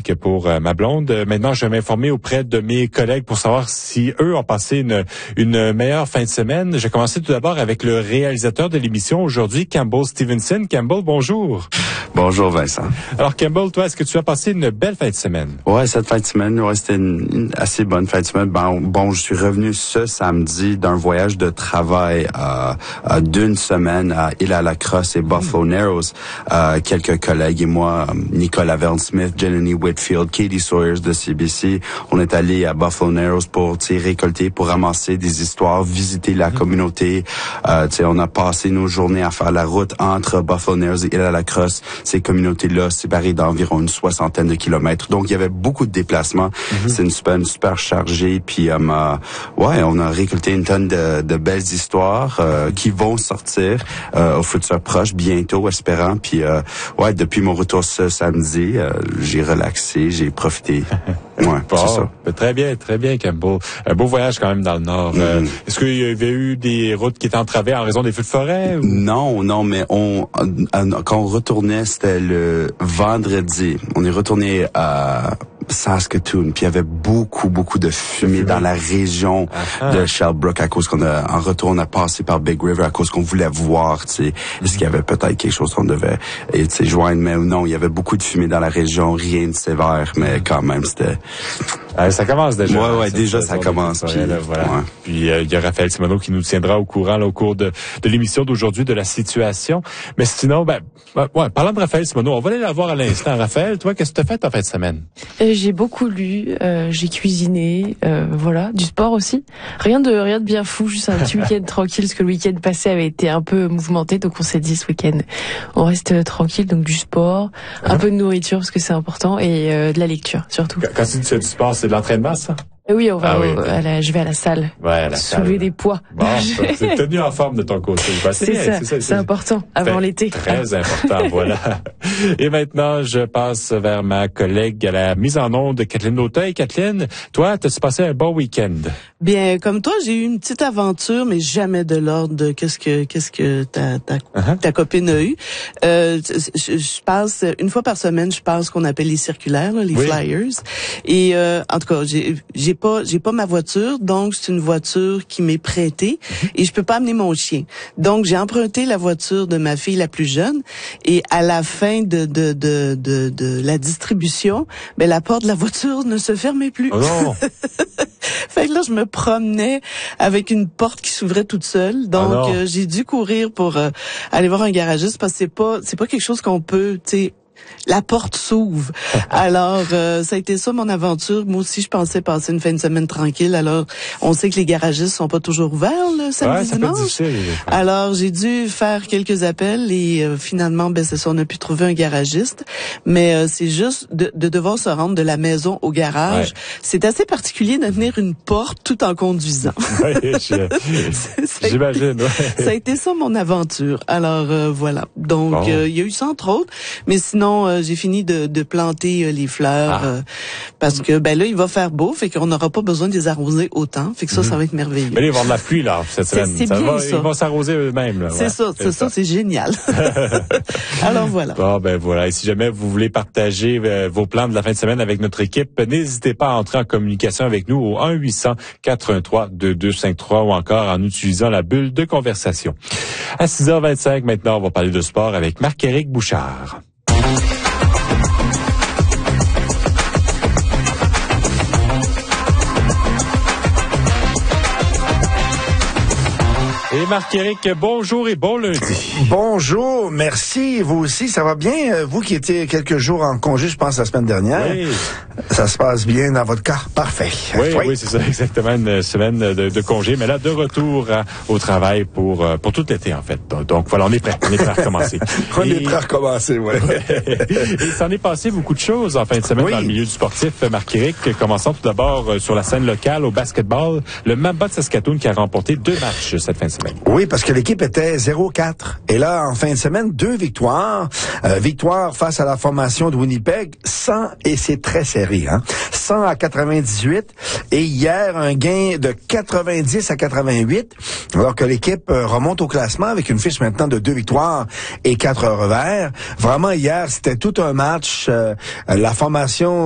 que pour ma blonde. Maintenant, je vais m'informer auprès de mes collègues pour savoir si eux ont passé une meilleure fin de semaine. J'ai commencé tout d'abord avec le réalisateur de l'émission aujourd'hui, Campbell Stevenson. Campbell, bonjour. Bonjour Vincent. Alors Campbell, toi, est-ce que tu as passé une belle fin de semaine? Ouais, cette fin de semaine, c'était une assez bonne fin de semaine. Bon, je suis revenu ce samedi d'un voyage de travail d'une semaine à Île-à-la-Crosse et Buffalo Narrows. Quelques collègues et moi, Nicolas Verne-Smith, Jenny Whitfield, Katie Sawyers de CBC, on est allé à Buffalo Narrows pour récolter, pour ramasser des histoires, visiter la communauté. On a passé nos journées à faire la route entre Buffalo Narrows et Île-à-la-Crosse. Ces communautés-là séparées d'environ une 60aine de kilomètres. Donc, il y avait beaucoup de déplacements. C'est une semaine super chargée. Puis, on a récolté une tonne de belles histoires qui vont sortir au futur proche, bientôt, espérant. Puis, depuis mon retour ce samedi, j'ai relaxé, j'ai profité. Ouais, bon, c'est ça. Très bien, Campbell. Un beau voyage quand même dans le Nord. Est-ce qu'il y avait eu des routes qui étaient entravées en raison des feux de forêt? Ou? Non, mais quand on retournait, c'était le vendredi. On est retourné à Saskatoon, puis il y avait beaucoup de fumée dans la région de Shelbrooke à cause en retour, on a passé par Big River à cause qu'on voulait voir, est-ce qu'il y avait peut-être quelque chose qu'on devait, joindre, mais non, il y avait beaucoup de fumée dans la région, rien de sévère, mais quand même, c'était... ça commence déjà. Ouais, déjà, ça commence. Puis, Puis, il y a Raphaël Simoneau qui nous tiendra au courant, au cours de l'émission d'aujourd'hui, de la situation. Mais sinon, parlant de Raphaël Simoneau, on va aller la voir à l'instant. Raphaël, toi, qu'est-ce que tu as fait en fin de semaine? J'ai beaucoup lu, j'ai cuisiné, du sport aussi. Rien de bien fou, juste un petit week-end tranquille, parce que le week-end passé avait été un peu mouvementé, donc on s'est dit ce week-end, on reste tranquille, donc du sport, un peu de nourriture, parce que c'est important, et de la lecture, surtout. Quand tu fais du sport, c'est de l'entraînement, ça? Oui, je vais à la salle. Ouais, à la salle. Soulever des poids. Bon, c'est tenu en forme de ton côté. C'est important, avant l'été. Très important, voilà. Et maintenant, je passe vers ma collègue à la mise en onde, Kathleen Auteuil. Kathleen, toi, t'as-tu passé un bon week-end? Bien, comme toi, j'ai eu une petite aventure, mais jamais de l'ordre de qu'est-ce que ta copine a eu. Je passe, une fois par semaine, je passe ce qu'on appelle les circulaires, là, les flyers. Et, en tout cas, j'ai pas ma voiture, donc c'est une voiture qui m'est prêtée et je peux pas amener mon chien. Donc j'ai emprunté la voiture de ma fille la plus jeune et à la fin de la distribution, la porte de la voiture ne se fermait plus. Oh non. Fait que là je me promenais avec une porte qui s'ouvrait toute seule. Donc j'ai dû courir pour aller voir un garagiste parce que c'est pas quelque chose qu'on peut, la porte s'ouvre. Alors, ça a été ça mon aventure. Moi aussi, je pensais passer une fin de semaine tranquille. Alors, on sait que les garagistes sont pas toujours ouverts le samedi, dimanche. Alors, j'ai dû faire quelques appels et finalement, c'est ça, on a pu trouver un garagiste. Mais c'est juste de devoir se rendre de la maison au garage. Ouais. C'est assez particulier de tenir une porte tout en conduisant. Oui, j'imagine. Ça a été ça mon aventure. Alors, voilà. Donc, il y a eu ça entre autres. Mais sinon, j'ai fini de planter les fleurs parce que là il va faire beau, fait qu'on n'aura pas besoin de les arroser autant, fait que ça va être merveilleux. Mais là, ils vont avoir de la pluie là cette semaine. C'est bien ça. Ils vont s'arroser eux-mêmes là. C'est ça, c'est génial. Alors voilà. Bon voilà, et si jamais vous voulez partager vos plans de la fin de semaine avec notre équipe, n'hésitez pas à entrer en communication avec nous au 1-800-413-2253 ou encore en utilisant la bulle de conversation. À 6h25 maintenant, on va parler de sport avec Marc-Éric Bouchard. Et Marc-Éric, bonjour et bon lundi. Bonjour, merci. Vous aussi, ça va bien? Vous qui étiez quelques jours en congé, je pense, la semaine dernière. Oui. Ça se passe bien dans votre cas? Parfait. Oui, c'est ça, exactement, une semaine de congé, mais là, de retour au travail pour tout l'été, en fait. Donc, voilà, on est prêt à recommencer. On est prêt à recommencer, oui. Et s'en est passé beaucoup de choses en fin de semaine dans le milieu du sportif, Marc-Éric. Commençons tout d'abord sur la scène locale au basketball. Le Mamba de Saskatoon qui a remporté 2 matchs cette fin de semaine. Oui, parce que l'équipe était 0-4. Et là, en fin de semaine, 2 victoires. Victoire face à la formation de Winnipeg, 100, et c'est très serré, 100-98. Et hier, un gain de 90-88. Alors que l'équipe remonte au classement avec une fiche maintenant de 2 victoires et 4 revers. Vraiment, hier, c'était tout un match. La formation